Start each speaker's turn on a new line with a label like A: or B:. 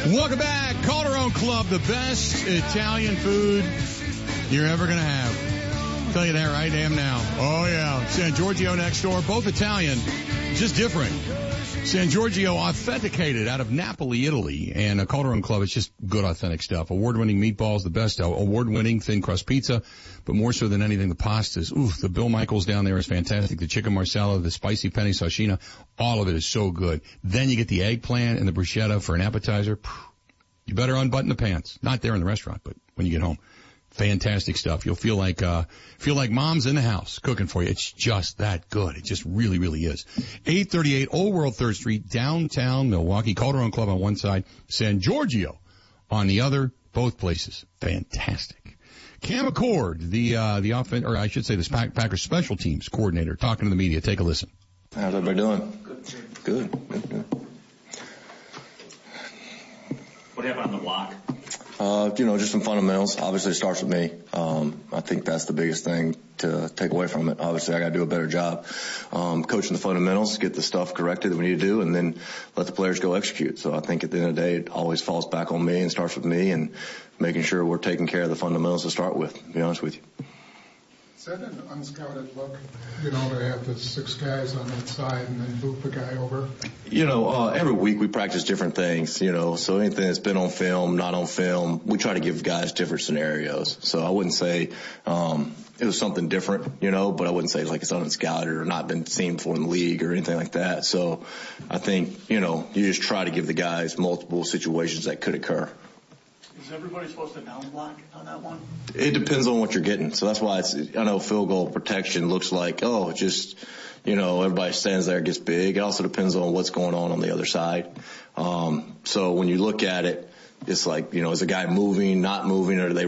A: Welcome back. Calderon Club, the best Italian food you're ever going to have. I'll tell you that right damn now. Oh, yeah. San Giorgio next door, both Italian, just different. San Giorgio authenticated out of Napoli, Italy, and Calderon Club, it's just good, authentic stuff. Award-winning meatballs, the best award-winning thin crust pizza, but more so than anything, the pastas. Ooh, the Bill Michaels down there is fantastic. The chicken marsala, the spicy penne sashina, all of it is so good. Then you get the eggplant and the bruschetta for an appetizer. You better unbutton the pants. Not there in the restaurant, but when you get home. Fantastic stuff. You'll feel like mom's in the house cooking for you. It's just that good. It just really, really is. 838 Old World 3rd Street, downtown Milwaukee. Calderon Club on one side, San Giorgio on the other. Both places. Fantastic. Cam Accord, the offense, or I should say the Packers special teams coordinator, talking to the media. Take a listen.
B: How's everybody doing? Good.
C: What happened on the block?
B: Just some fundamentals. Obviously, it starts with me. I think that's the biggest thing to take away from it. Obviously, I got to do a better job coaching the fundamentals, get the stuff corrected that we need to do, and then let the players go execute. So I think at the end of the day, it always falls back on me and starts with me and making sure we're taking care of the fundamentals to start with, to be honest with you.
D: Is that an unscouted look, to have the 6 guys on that side and then loop a guy over?
B: Every week we practice different things, so anything that's been on film, not on film, we try to give guys different scenarios. So I wouldn't say it was something different, but I wouldn't say it's unscouted or not been seen before in the league or anything like that. So I think, you just try to give the guys multiple situations that could occur.
C: Is everybody supposed to down block on that one?
B: It depends on what you're getting. So that's why I know field goal protection looks like, everybody stands there, gets big. It also depends on what's going on the other side. So when you look at it, it's like, is a guy moving, not moving, or do they